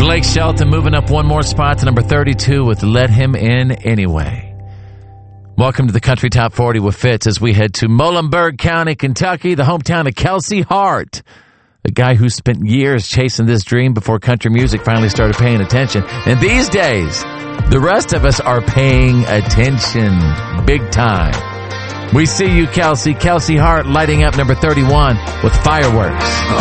Blake Shelton moving up one more spot to number 32 with Let Him In Anyway. Welcome to the Country Top 40 with Fitz as we head to Muhlenberg County, Kentucky, the hometown of Kelsey Hart, the guy who spent years chasing this dream before country music finally started paying attention. And these days, the rest of us are paying attention big time. We see you, Kelsey. Kelsey Hart lighting up number 31 with Fireworks.